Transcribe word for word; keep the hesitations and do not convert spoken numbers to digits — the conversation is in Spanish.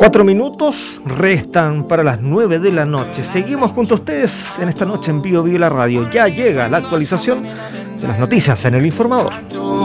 Cuatro minutos restan para las nueve de la noche. Seguimos junto a ustedes en esta noche en Bio Bio la Radio. Ya llega la actualización de las noticias en El Informador.